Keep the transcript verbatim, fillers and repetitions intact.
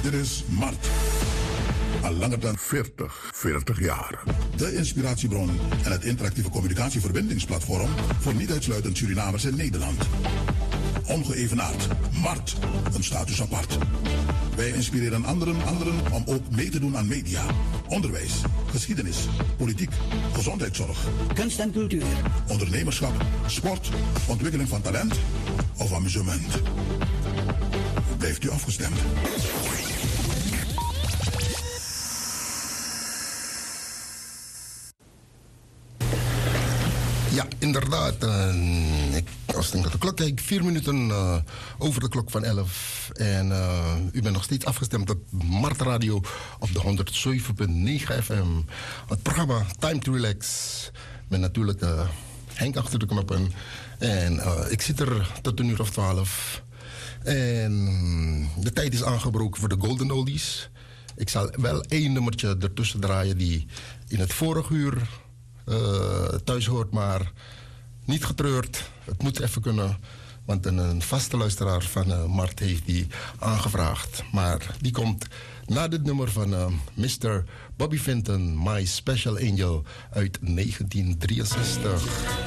Dit is Mart. Al langer dan veertig, veertig jaar. De inspiratiebron en het interactieve communicatieverbindingsplatform voor niet uitsluitend Surinamers in Nederland. Ongeëvenaard. Mart. Een status apart. Wij inspireren anderen, anderen om ook mee te doen aan media, onderwijs, geschiedenis, politiek, gezondheidszorg, kunst en cultuur, ondernemerschap, sport, ontwikkeling van talent of amusement. Blijft u afgestemd. Ja, inderdaad. Uh, ik, als ik denk dat de klok kijkt, vier minuten uh, over de klok van elf. En uh, u bent nog steeds afgestemd op Mart Radio op de honderd zeven punt negen F M. Het programma Time to Relax. Met natuurlijk uh, Henk achter de knoppen. En uh, ik zit er tot een uur of twaalf. En de tijd is aangebroken voor de Golden Oldies. Ik zal wel één nummertje ertussen draaien die in het vorige uur Uh, thuis hoort, maar niet getreurd. Het moet even kunnen, want een, een vaste luisteraar van uh, Mart heeft die aangevraagd. Maar die komt na dit nummer van uh, mister Bobby Vinton, My Special Angel uit negentien drieënzestig.